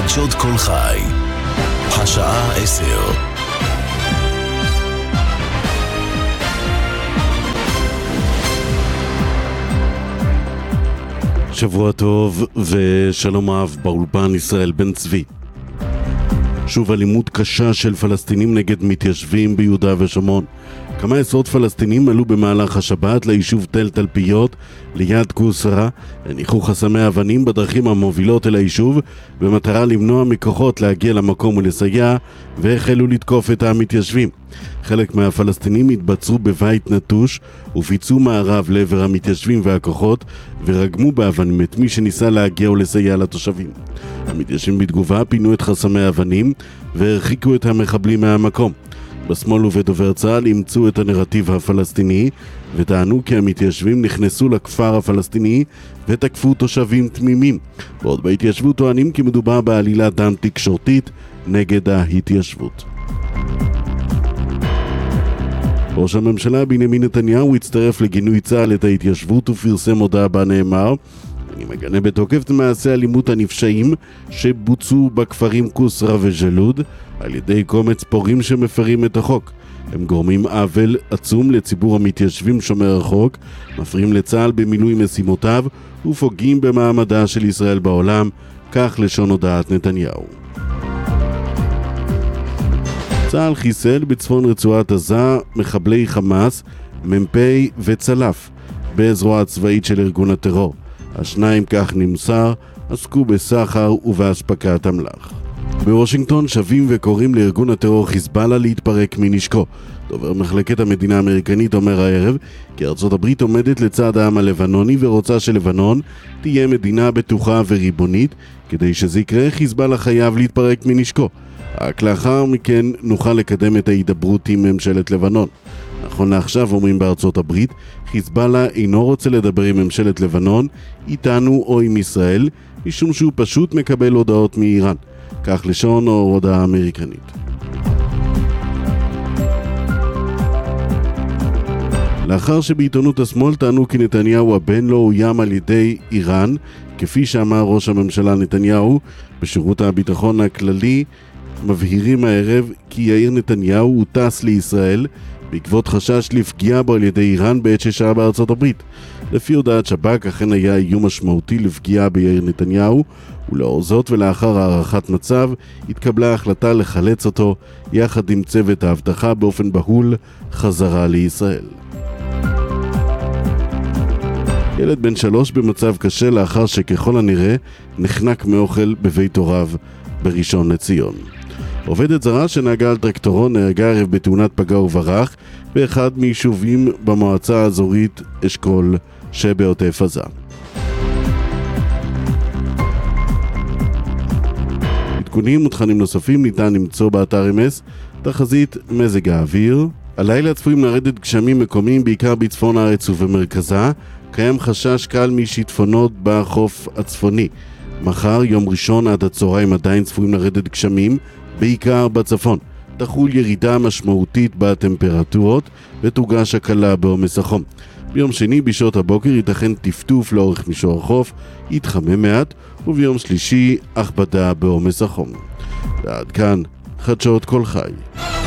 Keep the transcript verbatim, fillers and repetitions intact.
חדשות כל חי, השעה עשר. שבוע טוב ושלום אהב, באולפן ישראל בן צבי. שוב אלימות קשה של פלסטינים נגד מתיישבים ביהודה ושומרון. כמה עשרות פלסטינים עלו במהלך השבת ליישוב תל תלפיות ליד קוסרה, הניחו חסמי אבנים בדרכים המובילות אל היישוב במטרה למנוע מכוחות להגיע למקום ולסייע, והחלו לתקוף את המתיישבים. חלק מהפלסטינים התבצרו בבית נטוש ופיצו מערב לעבר המתיישבים והכוחות ורגמו באבנים את מי שניסה להגיע ולסייע לתושבים. המתיישבים בתגובה פינו את חסמי אבנים והרחיקו את המחבלים מהמקום. בשמאל ובדובר צה"ל אימצו את הנרטיב הפלסטיני וטענו כי המתיישבים נכנסו לכפר הפלסטיני ותקפו תושבים תמימים, ועוד בהתיישבות טוענים כי מדובר בעלילת דם תקשורתית נגד ההתיישבות. ראש הממשלה בנימין נתניהו הצטרף לגינוי צה"ל את ההתיישבות ופרסם הודעה בה נאמר: אני מגנה בתוקף את מעשי האלימות הנפשעים שבוצעו בכפרים קוסרה וג'לוד על ידי קומץ פורעים שמפרים את החוק. הם גורמים עוול עצום לציבור המתיישבים שומר החוק, מפריעים לצה"ל במילוי משימותיו ופוגעים במעמדה של ישראל בעולם, כך לשון הודעת נתניהו. צה"ל חיסל בצפון רצועת עזה מחבלי חמאס, ממפי וצלף בזרוע הצבאית של ארגון הטרור. השניים, כך נמסר, עסקו בסחר ובהספקת אמל"ח. בוושינגטון שבים וקוראים לארגון הטרור חיזבאללה להתפרק מנשקו. דובר מחלקת המדינה האמריקנית אומר הערב כי ארצות הברית עומדת לצד העם הלבנוני ורוצה שלבנון תהיה מדינה בטוחה וריבונית. כדי שזה יקרה, חיזבאללה חייב להתפרק מנשקו. רק לאחר מכן נוכל לקדם את ההידברות עם ממשלת לבנון. נכון לעכשיו, אומרים בארצות הברית, חיזבאללה אינו רוצה לדבר עם ממשלת לבנון, איתנו או עם ישראל, משום שהוא פשוט מקבל הודעות מאיראן. כך לשון או הודעה אמריקנית. לאחר שבעיתונות השמאל טענו כי נתניהו הבן לא אוים על ידי איראן, כפי שאמר ראש הממשלה נתניהו, בשירות הביטחון הכללי מבהירים הערב כי יאיר נתניהו הוא טס לישראל בעקבות חשש לפגיעה בו על ידי איראן בעת ששהה בארצות הברית. לפי הודעת שב"כ, אכן היה איום משמעותי לפגיעה ביאיר נתניהו, ולאור זאת ולאחר הערכת מצב התקבלה החלטה לחלץ אותו יחד עם צוות האבטחה באופן בהול חזרה לישראל. ילד בן שלוש במצב קשה לאחר שככל הנראה נחנק מאוכל בבית הוריו בראשון לציון. עובדת זרה שנהגה על טרקטורון נהרגה ערב בתאונת פגע וברח באחד מיישובים במועצה האזורית אשכול שבעוטף עזה. עדכונים ותכנים נוספים ניתן למצוא באתר אמס. תחזית מזג האוויר: הלילה צפויים לרדת גשמים מקומיים בעיקר בצפון הארץ ובמרכזה. קיים חשש קל משיטפונות בחוף הצפוני. מחר יום ראשון עד הצהריים עדיין צפויים לרדת גשמים בעיקר בצפון. תחול ירידה משמעותית בטמפרטורות ותוגש הקלה בעומס החום. ביום שני בשעות הבוקר ייתכן טפטוף לאורך מישור החוף, יתחמם מעט, וביום שלישי הכבדה בעומס החום. ועד כאן חדשות כל חי.